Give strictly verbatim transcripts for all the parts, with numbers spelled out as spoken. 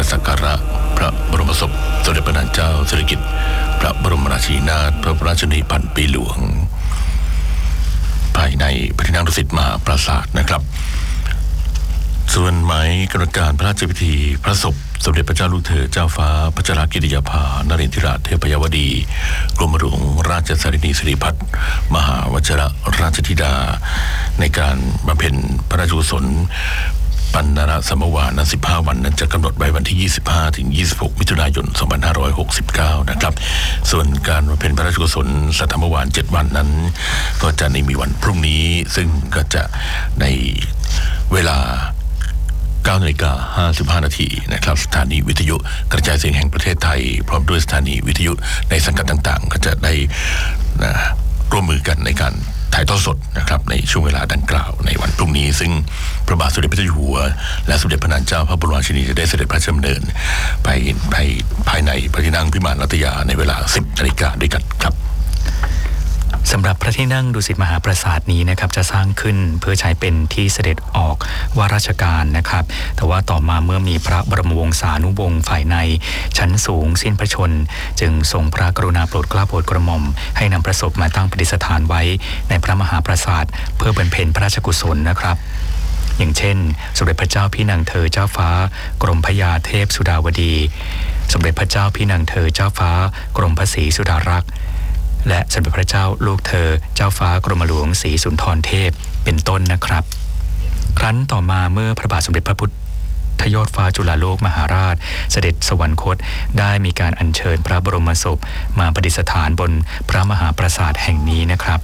สักการะพระบรมศพสมเด็จพระนางเจ้าสิริกิติ์พระบรมราชินีนาถพระราชนีพันปีหลวงภายในพระที่นั่งดุสิตมหาปราสาทนะครับส่วนหมายกำหนดการพระราชพิธีพระศพสมเด็จพระเจ้าลูกเธอเจ้าฟ้าพัชรกิติยาภานเรนทิราชเทพยวดีกรมหลวงราชสารินีสิริพัฒน์มหาวชิรราชธิดาในการบำเพ็ญพระราชกุศลปัณณรสมวานะสิบห้าวันนั้นจะกำหนดไว้วันที่ยี่สิบห้าถึงยี่สิบหกมิถุนายนสองพันห้าร้อยหกสิบเก้านะครับส่วนการบำเพ็ญพระราชกุศลสัทธรรมวาเจ็ดวันนั้นก็จะในมีวันพรุ่งนี้ซึ่งก็จะในเวลาเก้านาฬิกาห้าสิบห้านาทีนะครับสถานีวิทยุกระจายเสียงแห่งประเทศไทยพร้อมด้วยสถานีวิทยุในสังกัดต่างๆก็จะได้นะร่วมมือกันในการถ่ายทอดสดนะครับในช่วงเวลาดังกล่าวในวันพรุ่งนี้ซึ่งพระบาทสมเด็จพระเจ้าอยู่หัวและสมเด็จพระนางเจ้าพระบรมราชินีจะได้เสด็จพระราชดำเนินไปภายภายในพระที่นั่งพิมานรัตยาในเวลาสิบนาฬิกาด้วยกันครับสำหรับพระที่นั่งดุสิตมหาปราสาทนี้นะครับจะสร้างขึ้นเพื่อใช้เป็นที่เสด็จออกว่าราชการนะครับแต่ว่าต่อมาเมื่อมีพระบรมวงศานุวงศ์ฝ่ายในชั้นสูงสิ้นพระชนจึงทรงพระกรุณาโปรดเกล้าโปรดกระหม่อมให้นำพระศพมาตั้งประดิษฐานไว้ในพระมหาปราสาทเพื่อบำเพ็ญพระราชกุศลนะครับอย่างเช่นสมเด็จพระเจ้าพี่นางเธอเจ้าฟ้ากรมพระยาเทพสุดาวดีสมเด็จพระเจ้าพี่นางเธอเจ้าฟ้ากรมพระศรีสุดารักษ์และสมเด็จพระเจ้าลูกเธอเจ้าฟ้ากรมหลวงศรีสุนทรเทพเป็นต้นนะครับครั้นต่อมาเมื่อพระบาทสมเด็จพระพุทธยอดฟ้าจุฬาโลกมหาราชเสด็จสวรรคตได้มีการอัญเชิญพระบรมศพมาประดิษฐานบนพระมหาปราสาทแห่งนี้นะครับ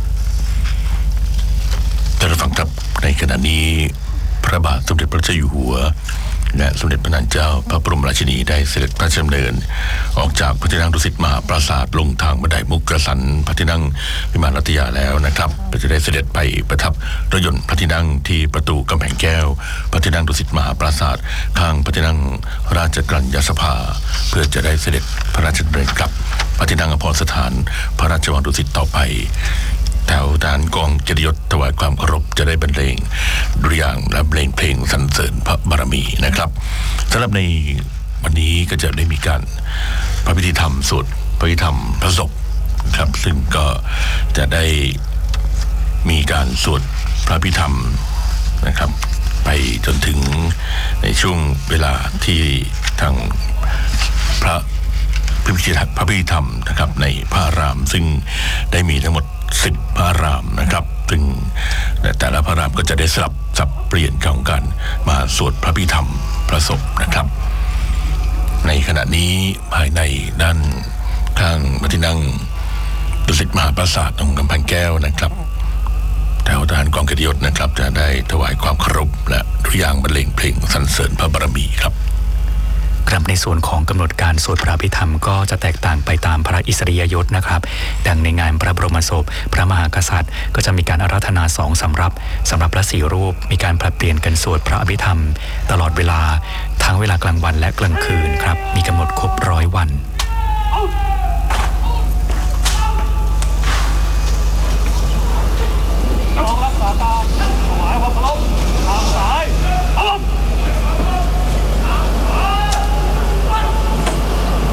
ท่านผู้ฟังครับในขณะนี้พระบาทสมเด็จพระเจ้าอยู่หัวและสมเด็จพระนางเจ้าพระบรมราชินีได้เสด็จพระราชดำเนินออกจากพระที่นั่งดุสิตมหาปราสาทลงทางบันไดมุกกระสันพระที่นั่งพิมานรัตยาแล้วนะครับจะได้เสด็จไปประทับรถยนต์พระที่นั่งที่ประตูกำแพงแก้วพระที่นั่งดุสิตมหาปราสาทข้างพระที่นั่งราชกัญญาสภาเพื่อจะได้เสด็จพระราชดำเนินกลับพระที่นั่งอภรสถานพระราชวังดุสิตต่อไปแถวทานกองเกียรติยศถวายความเคารพจะได้บรรเลงดุริยางค์และเพลงเพลงสรรเสริญพระบารมีนะครับสำหรับในวันนี้ก็จะได้มีการพระพิธีธรรมสวดพระพิธีธรรมพระศพครับซึ่งก็จะได้มีการสวดพระพิธีธรรมนะครับไปจนถึงในช่วงเวลาที่ทางพระพระพิธีพระพิธีธรรมนะครับในพระอารามซึ่งได้มีทั้งหมดสิบพระอารามนะครับซึ่งแต่ละพระอารามก็จะได้สลับสับเปลี่ยนของกันมาสวดพระพิธีธรรมพระศพนะครับในขณะนี้ภายในด้านข้างพระที่นั่งดุสิตมหาปราสาทตรงกำแพงแก้วนะครับแถวทหารกองเกียรติยศนะครับจะได้ถวายความเคารพและดุริยางค์บรรเลงเพลงสรรเสริญพระบารมีครับครับในส่วนของกำหนดการสวดพระอภิธรรมก็จะแตกต่างไปตามพระอิสริยยศนะครับดังในงานพระบรมศพพระมหากษัตริย์ก็จะมีการอาราธนาสองสำรับสำหรับพระสี่รูปมีการผลัดเปลี่ยนกันสวดพระอภิธรรมตลอดเวลาทั้งเวลากลางวันและกลางคืนครับมีกำหนดครบร้อยวัน